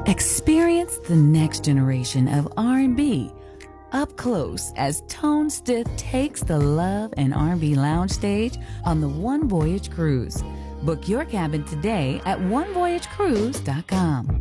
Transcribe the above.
Experience the next generation of R&B up close as Tone Stith takes the Love and R&B lounge stage on the One Voyage Cruise. Book your cabin today at onevoyagecruise.com.